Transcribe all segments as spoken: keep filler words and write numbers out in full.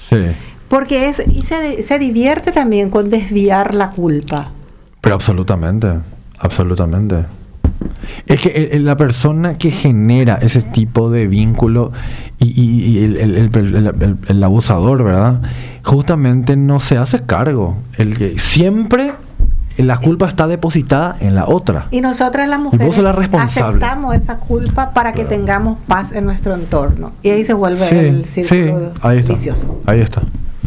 Sí. Porque es, y se, se divierte también con desviar la culpa. Pero absolutamente, absolutamente. Es que el, el, la persona que genera ese tipo de vínculo y, y, y el, el, el, el, el, el abusador, ¿verdad? Justamente no se hace cargo. El que siempre la culpa está depositada en la otra. Y nosotras las Y vos sos mujeres la responsable. aceptamos esa culpa para que Claro. tengamos paz en nuestro entorno. Y ahí se vuelve Sí, el sí, círculo ahí está. vicioso. Ahí está.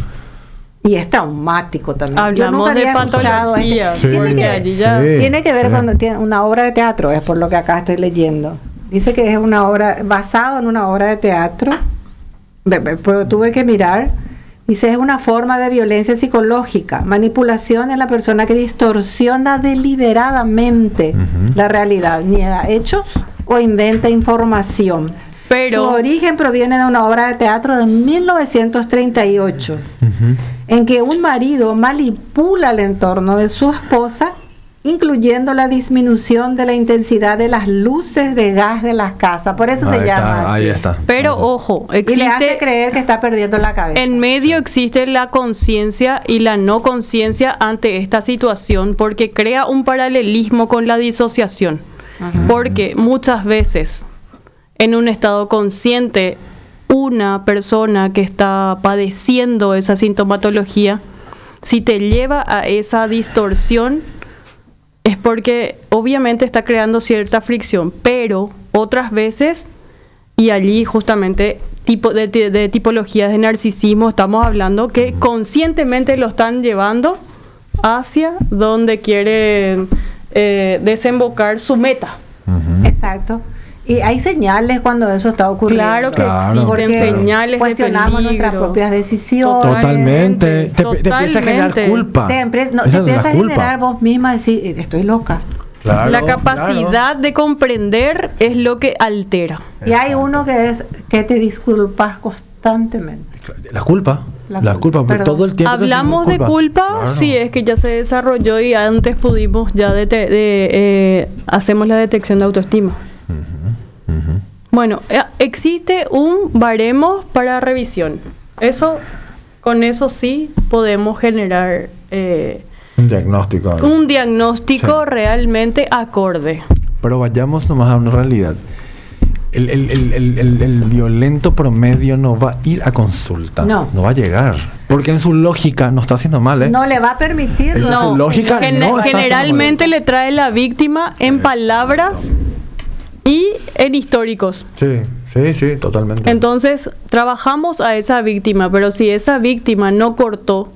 Y es traumático también. Yo Hablamos nunca de había escuchado patología. este. Sí. Tiene, porque que, allí ya- Sí. tiene que ver sí. con tiene una obra de teatro, es por lo que acá estoy leyendo. Dice que es una obra basado en una obra de teatro, Be- be- pero tuve que mirar. Dice, es una forma de violencia psicológica, manipulación en la persona que distorsiona deliberadamente Ujú. la realidad, niega hechos o inventa información. Pero- Su origen proviene de una obra de teatro de mil novecientos treinta y ocho, Ujú. en que un marido manipula el entorno de su esposa, incluyendo la disminución de la intensidad de las luces de gas de las casas. Por eso se Ahí llama está, así. ahí está. Pero Ahí está. ojo, Y le hace existe creer que está perdiendo la cabeza. en medio existe la conciencia y la no conciencia ante esta situación porque crea un paralelismo con la disociación. Ajá. Porque muchas veces en un estado consciente una persona que está padeciendo esa sintomatología, si te lleva a esa distorsión, es porque obviamente está creando cierta fricción, pero otras veces, y allí justamente tipo de, de- de tipologías de narcisismo estamos hablando que conscientemente lo están llevando hacia donde quieren eh, desembocar su meta. Ujú. Exacto. Y hay señales cuando eso está ocurriendo. Claro que Claro, existen Porque señales de cuestionamos peligro. nuestras propias decisiones. Totalmente. Te, te empieza a generar Totalmente. culpa. Te, empie- no, Esa te es la empiezas a culpa. generar vos misma decir, "Eh, estoy loca". Claro, La capacidad claro. de comprender es lo que altera. Y hay Exacto. uno que es que te disculpas constantemente. La culpa. La La, culpa, culpa. Porque perdón. todo el tiempo. te Hablamos de sentimos culpa, Claro. sí, es que ya se desarrolló y antes pudimos ya de, de- eh, hacemos la detección de autoestima. Ujú, ujú. Bueno, eh, existe un baremo para revisión. Eso, con eso sí podemos generar eh, Un diagnóstico. un diagnóstico Sí. realmente acorde. Pero vayamos nomás a una realidad. El, el, el, el, el- el violento promedio no va a ir a consulta. No. No va a llegar. Porque en su lógica no está haciendo mal, ¿eh? No le va a permitir. Esa No, es lógica, gen- no está generalmente le trae la víctima en Exacto. palabras y en históricos. Sí, sí, sí, totalmente. Entonces, trabajamos a esa víctima, pero si esa víctima no cortó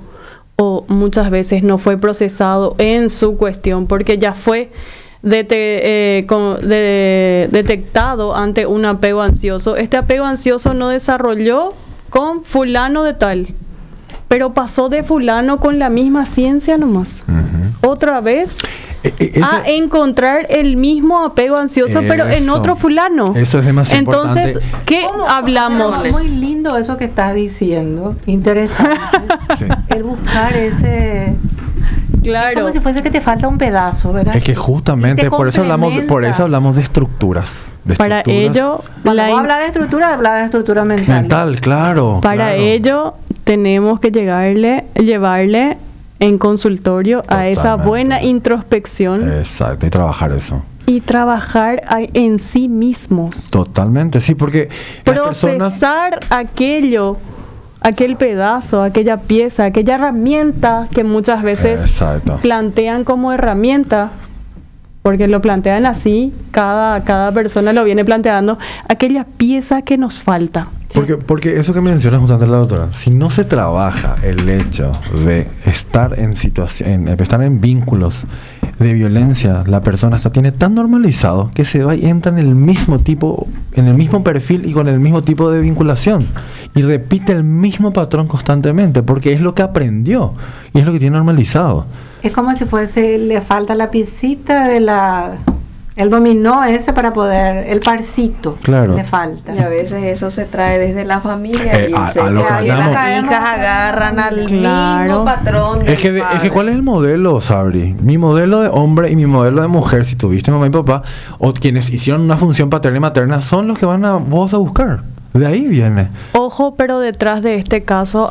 o muchas veces no fue procesado en su cuestión porque ya fue dete- eh, con- de- detectado ante un apego ansioso, este apego ansioso no desarrolló con fulano de tal, pero pasó de fulano con la misma ciencia nomás. Ujú. Otra vez E- e- ese- a encontrar el mismo apego ansioso, pero en Eso. otro fulano. Eso es demasiado Entonces, importante. ¿qué ¿Cómo? hablamos? Pero muy lindo eso que estás diciendo. Interesante. Sí. El buscar ese. Es Claro. como si fuese que te falta un pedazo, ¿verdad? Es que justamente Y te por eso hablamos de, por complementa. eso hablamos de estructuras. De Para estructuras ello, Cuando la vos in- hablas de estructura, hablas de estructura mental. mental, claro. para claro. ello tenemos que llegarle, llevarle en consultorio a esa Totalmente. buena introspección Exacto, y trabajar eso. y trabajar a- en sí mismos. Totalmente, sí, porque las personas. Procesar aquello, aquel pedazo, aquella pieza, aquella herramienta que muchas veces Exacto. plantean como herramienta, porque lo plantean así, cada, cada persona lo viene planteando, aquella pieza que nos falta. Porque, porque eso que menciona justamente la doctora, si no se trabaja el hecho de estar en situación, en, estar en vínculos de violencia, la persona está tiene tan normalizado que se va y entra en el mismo tipo, en el mismo perfil y con el mismo tipo de vinculación y repite el mismo patrón constantemente porque es lo que aprendió y es lo que tiene normalizado. Es como si fuese, le falta la piecita de la. El dominó ese para poder. El parcito. Claro. Le falta. Y a veces eso se trae desde la familia Eh, y a- se a lo que cae, vayamos. las hijas agarran al Claro. mismo patrón del Es que, de- es que padre. ¿cuál es el modelo, Sabri? Mi modelo de hombre y mi modelo de mujer, si tuviste mamá y papá, o quienes hicieron una función paterna y materna, son los que van a vos a buscar. De ahí viene. Ojo, pero detrás de este caso